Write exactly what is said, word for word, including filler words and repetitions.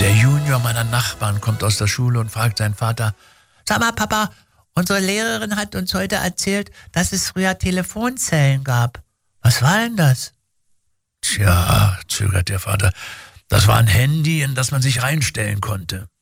Der Junior meiner Nachbarn kommt aus der Schule und fragt seinen Vater: Sag mal, Papa, unsere Lehrerin hat uns heute erzählt, dass es früher Telefonzellen gab. Was war denn das? Tja, zögert der Vater, das war ein Handy, in das man sich reinstellen konnte.